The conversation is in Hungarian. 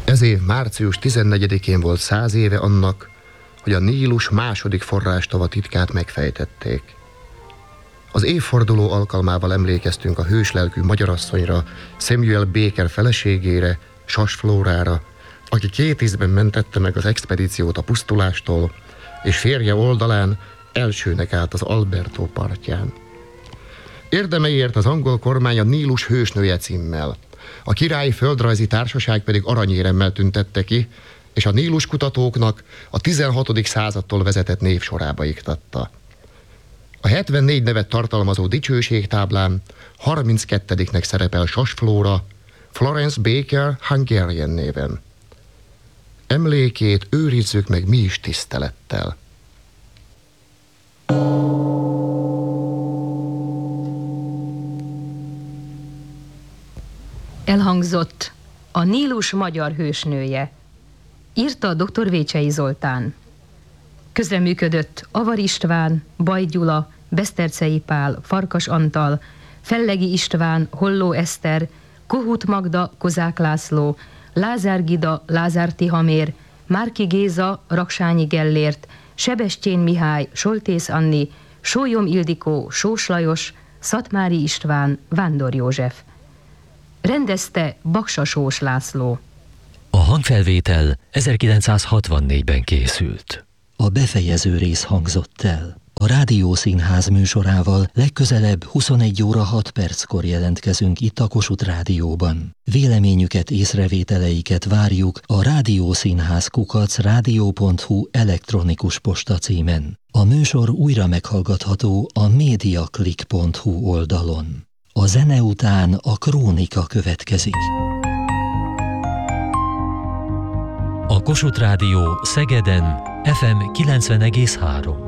Ez év március 14-én volt 100 éve annak, hogy a Nílus második forrástava titkát megfejtették. Az évforduló alkalmával emlékeztünk a hőslelkű magyarasszonyra, Samuel Baker feleségére, Sas Flórára, aki 2 ízben mentette meg az expedíciót a pusztulástól, és férje oldalán elsőnek állt az Alberto partján. Érdemeiért az angol kormány a Nílus hősnője címmel, a Királyi Földrajzi Társaság pedig aranyéremmel tüntette ki, és a Nílus kutatóknak a 16. századtól vezetett névsorába iktatta. A 74 nevet tartalmazó dicsőségtáblán 32-nek szerepel Sas Flóra, Florence Baker Hungarian néven. Emlékét őrizzük meg mi is tisztelettel. Elhangzott a Nílus magyar hősnője. Írta dr. Vécsei Zoltán. Közreműködött Avar István, Baj Gyula, Besztercei Pál, Farkas Antal, Fellegi István, Holló Eszter, Kohut Magda, Kozák László, Lázár Gida, Lázár Tihamér, Márki Géza, Raksányi Gellért, Sebestyén Mihály, Soltész Anni, Sólyom Ildikó, Sós Lajos, Szatmári István, Vándor József. Rendezte Baksa Sós László. A hangfelvétel 1964-ben készült. A befejező rész hangzott el. A Rádiószínház műsorával legközelebb 21 óra 6 perckor jelentkezünk itt a Kossuth Rádióban. Véleményüket, észrevételeiket várjuk a rádiószínház@rádió.hu elektronikus posta címen. A műsor újra meghallgatható a mediaclick.hu oldalon. A zene után a krónika következik. A Kossuth Rádió Szegeden FM 90,3.